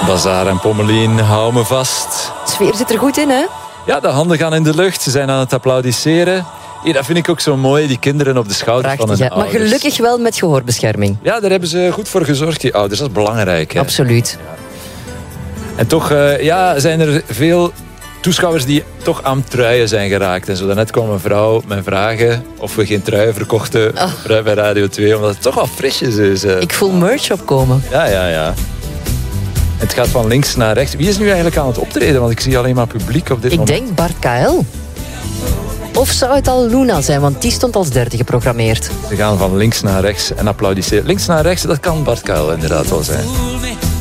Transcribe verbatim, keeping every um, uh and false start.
Bazaar en Pommelien, hou me vast. De sfeer zit er goed in, hè? Ja, de handen gaan in de lucht. Ze zijn aan het applaudisseren. Hier, dat vind ik ook zo mooi, die kinderen op de schouders Prachtig, van hun hè? Maar ouders. gelukkig wel met gehoorbescherming. Ja, daar hebben ze goed voor gezorgd, die ouders. Dat is belangrijk. Hè? Absoluut. En toch uh, ja, zijn er veel toeschouwers die toch aan truien zijn geraakt. En zo daarnet kwam een vrouw mij vragen of we geen truien verkochten Oh. bij Radio twee, omdat het toch wel frisjes is. Uh. Ik voel merch opkomen. Ja, ja, ja. Het gaat van links naar rechts. Wie is nu eigenlijk aan het optreden? Want ik zie alleen maar publiek op dit Ik moment. denk Bart K L. Of zou het al Luna zijn, want die stond als derde geprogrammeerd. Ze gaan van links naar rechts en applaudisseren. Links naar rechts, dat kan Bart K L inderdaad wel zijn.